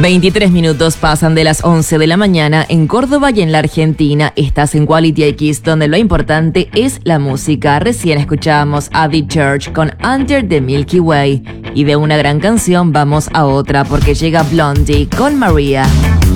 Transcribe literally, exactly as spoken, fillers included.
veintitrés minutos pasan de las once de la mañana en Córdoba y en la Argentina. Estás en Quality X, donde lo importante es la música. Recién escuchábamos a The Church con Under the Milky Way. Y de una gran canción vamos a otra porque llega Blondie con Maria.